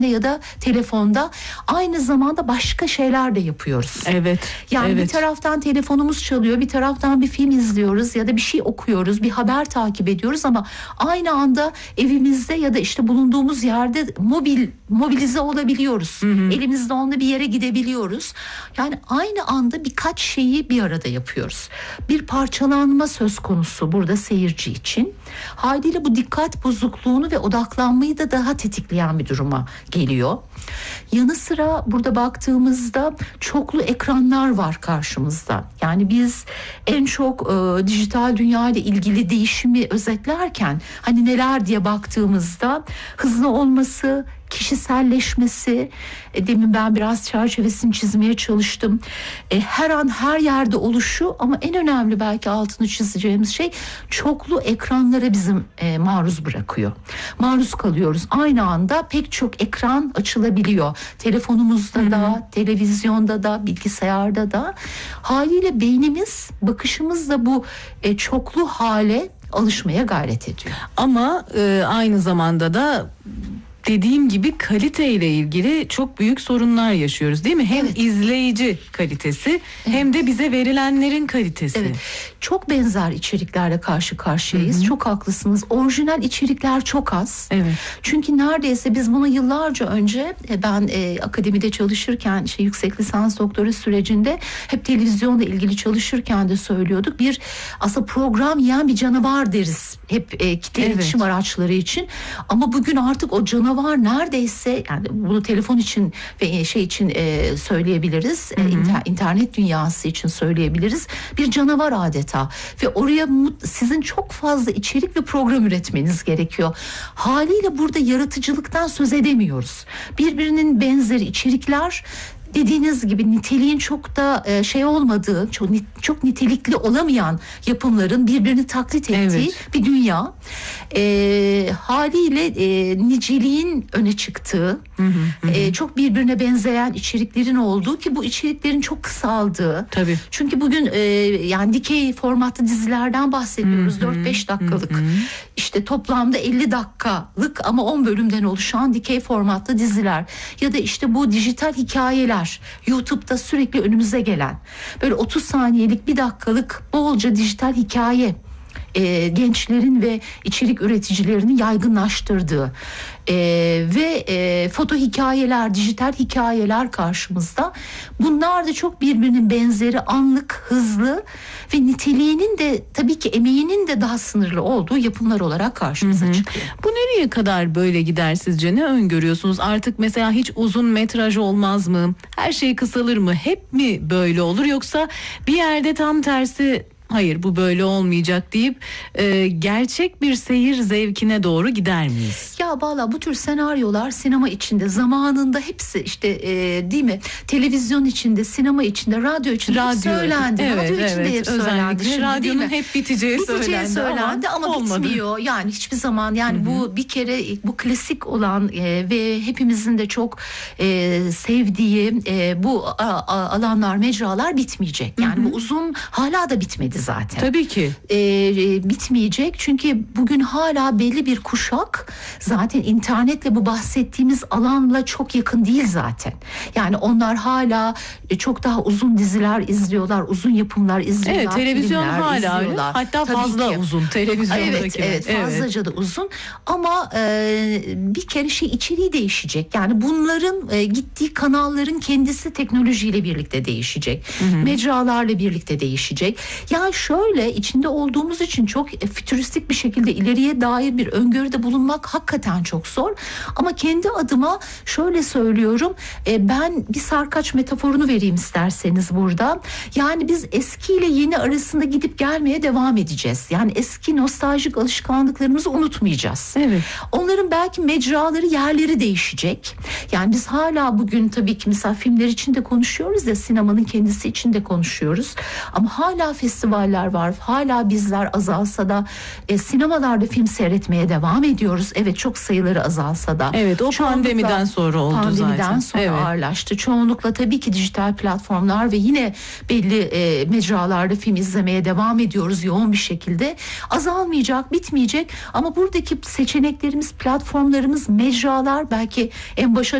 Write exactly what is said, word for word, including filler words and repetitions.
ya da telefonda aynı zamanda başka şeyler de yapıyoruz. Evet. Yani evet. bir taraftan telefonumuz çalıyor, bir taraftan bir film izliyoruz ya da bir şey okuyoruz, bir haber takip ediyoruz ama aynı anda evimizde ya da işte bulunduğumuz yerde mobil mobilize olabiliyoruz. Hı hı. Elimizde onunla bir yere gidebiliyoruz. Yani aynı anda birkaç şeyi bir arada yapıyoruz. Bir parçalanma söz konusu burada seyirci için. Haliyle bu dikkat bozukluğunu ve odaklanmayı da daha tetikleyen bir duruma geliyor. Yanı sıra burada baktığımızda çoklu ekranlar var karşımızda. Yani biz en çok e, dijital dünya ile ilgili değişimi özetlerken hani neler diye baktığımızda hızlı olması, kişiselleşmesi, e, demin ben biraz çerçevesini çizmeye çalıştım. E, her an her yerde oluşu ama en önemli belki altını çizeceğimiz şey çoklu ekranlara bizim e, maruz bırakıyor. Maruz kalıyoruz. Aynı anda pek çok ekran açılabiliyor. Telefonumuzda Hı-hı. da, televizyonda da, bilgisayarda da. Haliyle beynimiz, bakışımız da bu e, çoklu hale alışmaya gayret ediyor. Ama e, aynı zamanda da dediğim gibi kaliteyle ilgili çok büyük sorunlar yaşıyoruz değil mi? Hem evet. izleyici kalitesi evet. hem de bize verilenlerin kalitesi. Evet. Çok benzer içeriklerle karşı karşıyayız. Hı-hı. Çok haklısınız. Orijinal içerikler çok az. Evet. Çünkü neredeyse biz bunu yıllarca önce ben e, akademide çalışırken şey, yüksek lisans doktora sürecinde hep televizyonla ilgili çalışırken de söylüyorduk. Bir aslında program yiyen bir canavar deriz. Hep e, kitle evet. iletişim araçları için. Ama bugün artık o canavar neredeyse, yani bunu telefon için ve şey için e, söyleyebiliriz. E, inter, internet dünyası için söyleyebiliriz. Bir canavar adeta. Ve oraya sizin çok fazla içerik ve program üretmeniz gerekiyor. Haliyle burada yaratıcılıktan söz edemiyoruz. Birbirinin benzeri içerikler, dediğiniz gibi niteliğin çok da şey olmadığı, çok çok nitelikli olamayan yapımların birbirini taklit ettiği evet. bir dünya. E, haliyle e, niceliğin öne çıktığı, hı hı, hı. E, çok birbirine benzeyen içeriklerin olduğu, ki bu içeriklerin çok kısaldığı. Tabii. Çünkü bugün e, yani dikey formatlı dizilerden bahsediyoruz. dört beş dakikalık. Hı hı. İşte toplamda elli dakikalık ama on bölümden oluşan dikey formatlı diziler ya da işte bu dijital hikayeler. YouTube'da sürekli önümüze gelen böyle otuz saniyelik, bir dakikalık bolca dijital hikaye e, gençlerin ve içerik üreticilerinin yaygınlaştırdığı e, ve e, foto hikayeler, dijital hikayeler karşımızda. Bunlar da çok birbirinin benzeri, anlık, hızlı ve niteliğinin de tabii ki emeğinin de daha sınırlı olduğu yapımlar olarak karşımıza hı hı. çıkıyor. Bu nereye kadar böyle gider sizce? Ne öngörüyorsunuz? Artık mesela hiç uzun metraj olmaz mı? Her şey kısalır mı? Hep mi böyle olur? Yoksa bir yerde tam tersi, hayır bu böyle olmayacak deyip e, gerçek bir seyir zevkine doğru gider miyiz? Ya valla bu tür senaryolar sinema içinde zamanında hepsi işte e, değil mi? Televizyon içinde, sinema içinde, radyo içinde radyo, hep söylendi. Evet, radyo evet, içinde hep söylendi. Şimdi, radyonun hep biteceği, biteceği söylendi, söylendi ama, ama olmadı. bitmiyor. Yani hiçbir zaman yani Hı-hı. bu bir kere bu klasik olan e, ve hepimizin de çok e, sevdiği e, bu a, a, alanlar, mecralar bitmeyecek. Yani Hı-hı. bu uzun hala da bitmedi zaten. Tabii ki. Ee, bitmeyecek çünkü bugün hala belli bir kuşak zaten internetle bu bahsettiğimiz alanla çok yakın değil zaten. Yani onlar hala çok daha uzun diziler izliyorlar, uzun yapımlar izliyorlar. Evet, televizyon hala öyle. Hatta Tabii fazla ki. uzun televizyondaki. Evet, evet, fazlaca evet. da uzun. Ama e, bir kere şey içeriği değişecek. Yani bunların e, gittiği kanalların kendisi teknolojiyle birlikte değişecek. Hı hı. Mecralarla birlikte değişecek. Yani şöyle içinde olduğumuz için çok fütüristik bir şekilde ileriye dair bir öngörüde bulunmak hakikaten çok zor. Ama kendi adıma şöyle söylüyorum. E, ben bir sarkaç metaforunu vereyim isterseniz burada. Yani biz eskiyle yeni arasında gidip gelmeye devam edeceğiz. Yani eski nostaljik alışkanlıklarımızı unutmayacağız. Evet. Onların belki mecraları, yerleri değişecek. Yani biz hala bugün tabii ki mesela filmler için de konuşuyoruz ya, sinemanın kendisi için de konuşuyoruz. Ama hala festival dijitaller var. Hala bizler azalsa da e, sinemalarda film seyretmeye devam ediyoruz. Evet, çok sayıları azalsa da. Evet, o Çoğunlukla pandemiden sonra oldu pandemiden zaten. Pandemiden sonra Evet. ağırlaştı. Çoğunlukla tabii ki dijital platformlar ve yine belli e, mecralarda film izlemeye devam ediyoruz yoğun bir şekilde. Azalmayacak, bitmeyecek ama buradaki seçeneklerimiz, platformlarımız, mecralar belki en başa